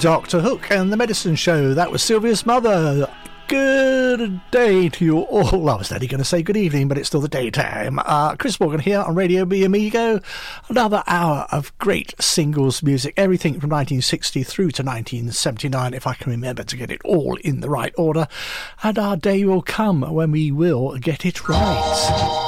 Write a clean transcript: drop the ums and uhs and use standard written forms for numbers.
Dr. Hook and the Medicine Show. That was Sylvia's mother. Good day to you all. I was only going to say good evening, but it's still the daytime. Chris Morgan here on Radio B Amigo. Another hour of great singles music, everything from 1960 through to 1979, if I can remember to get it all in the right order. And our day will come when we will get it right.